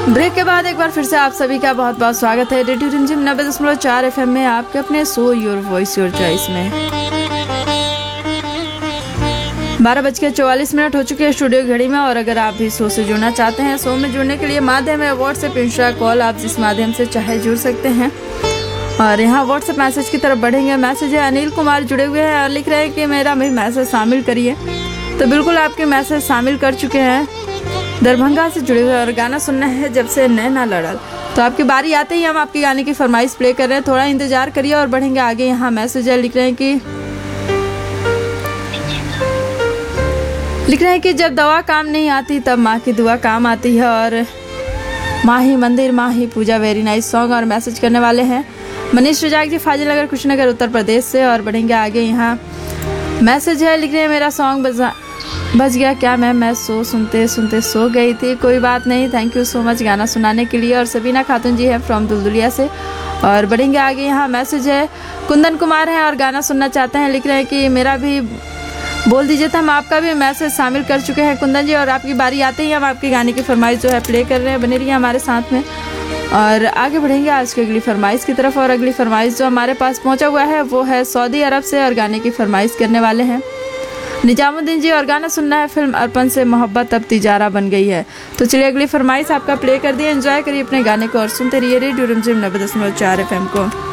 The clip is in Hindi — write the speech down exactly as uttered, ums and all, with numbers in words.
ब्रेक के बाद एक बार फिर से आप सभी का बहुत बहुत स्वागत है रेडियो रिमझिम नब्बे दशमलव चार एफ एम में, आपके अपने show your voice your choice में। बारह बज के चौवालीस मिनट हो चुके हैं स्टूडियो घड़ी में। और अगर आप भी शो से जुड़ना चाहते हैं, शो में जुड़ने के लिए माध्यम है व्हाट्सएप, इंस्टा, कॉल, आप जिस माध्यम से चाहे जुड़ सकते हैं। और यहाँ व्हाट्सएप मैसेज की तरफ बढ़ेंगे। मैसेज है अनिल कुमार जुड़े हुए हैं और लिख रहे हैं कि मेरा भी मैसेज शामिल करिए। तो बिल्कुल आपके मैसेज शामिल कर चुके हैं। दरभंगा से जुड़े हुए और गाना सुनना है जब से नैना लड़ल। तो आपकी बारी आते ही हम आपके गाने की फरमाइश प्ले कर रहे हैं, थोड़ा इंतजार करिए और बढ़ेंगे आगे। यहाँ मैसेज है, लिख रहे हैं कि लिख रहे हैं कि जब दवा काम नहीं आती तब माँ की दुआ काम आती है। और माँ ही मंदिर माँ ही पूजा, वेरी नाइस सॉन्ग। और मैसेज करने वाले हैं मनीष रजाक जी, फाजिल नगर, कुशीनगर, उत्तर प्रदेश से। और बढ़ेंगे आगे। यहाँ मैसेज है, लिख रहे हैं मेरा सॉन्ग बजा बज गया क्या मैम, मैं सो सुनते सुनते सो गई थी। कोई बात नहीं, थैंक यू सो मच गाना सुनाने के लिए। और सबीना खातून जी है फ्रॉम दुलदुलिया से। और बढ़ेंगे आगे। यहाँ मैसेज है कुंदन कुमार है और गाना सुनना चाहते हैं, लिख रहे हैं कि मेरा भी बोल दीजिए। तो हम आपका भी मैसेज शामिल कर चुके हैं कुंदन जी, और आपकी बारी आते ही हम आपके गाने की फरमाइश जो है प्ले कर रहे हैं। बने रहिए हमारे साथ में और आगे बढ़ेंगे आज की अगली फरमाइश की तरफ। और अगली फरमाइश जो हमारे पास पहुंचा हुआ है वो है सऊदी अरब से, और गाने की फरमाइश करने वाले हैं निजामुद्दीन जी। और गाना सुनना है फिल्म अर्पण से, मोहब्बत अब तिजारा बन गई है। तो चलिए अगली फरमाइश आपका प्ले कर दिए, एंजॉय करिए अपने गाने को और सुनते रहिए रेडियो रिमझिम नब्बे दशमलव चार एफ एम को।